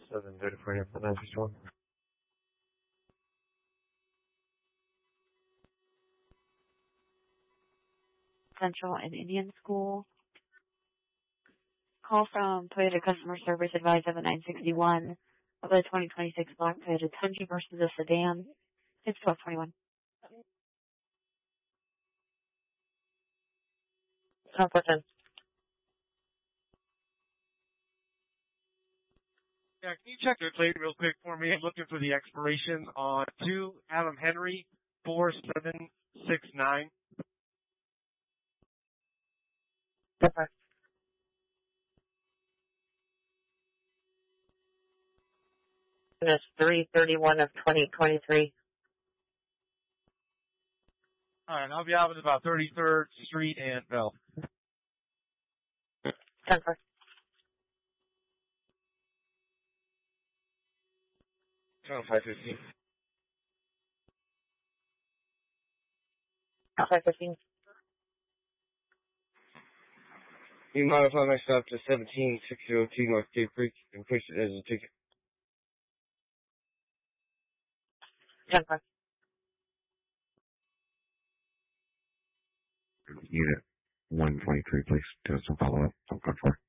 734 for 961. Central and Indian School. Call from Toyota Customer Service advised of a 961 of the 2026 black Toyota Tundra versus a sedan. It's 1221. 10%. Yeah, can you check your plate real quick for me? I'm looking for the expiration on 2 Adam Henry 4769. Okay. And it's 331 of 2023. Alright, I'll be out at about 33rd Street and Bell. 10%. 515. 515. You modify my stop to 17602 North Cave Creek and push it as a ticket. 10%. Unit 123, please. Do some follow-up. I'm good for.